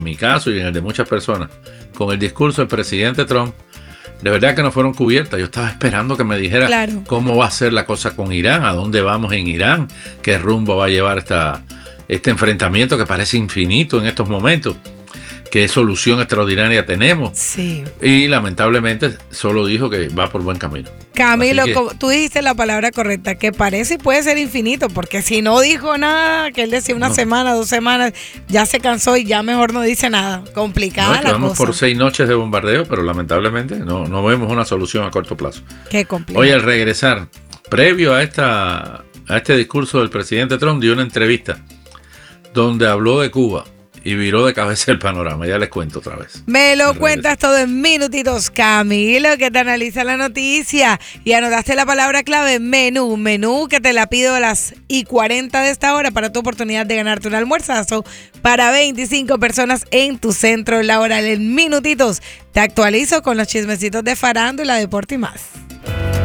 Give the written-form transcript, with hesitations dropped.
mi caso y en el de muchas personas, con el discurso del presidente Trump, de verdad que no fueron cubiertas. Yo estaba esperando que me dijera cómo va a ser la cosa con Irán, a dónde vamos en Irán, qué rumbo va a llevar este enfrentamiento que parece infinito en estos momentos, qué solución extraordinaria tenemos. Sí. Y lamentablemente solo dijo que va por buen camino. Camilo, tú dijiste la palabra correcta, que parece y puede ser infinito, porque si no dijo nada, que él decía una semana, 2 semanas, ya se cansó y ya mejor no dice nada. Complicada la vamos cosa. por 6 noches de bombardeo, pero lamentablemente no vemos una solución a corto plazo. Qué complicado. Hoy al regresar, previo a este discurso del presidente Trump, dio una entrevista donde habló de Cuba y viró de cabeza el panorama. Ya les cuento otra vez. Me lo cuentas todo en minutitos, Camilo, que te analiza la noticia. Y anotaste la palabra clave, menú, que te la pido a las 1:40 de esta hora para tu oportunidad de ganarte un almuerzazo para 25 personas en tu centro laboral. En minutitos te actualizo con los chismecitos de farándula, deporte y más.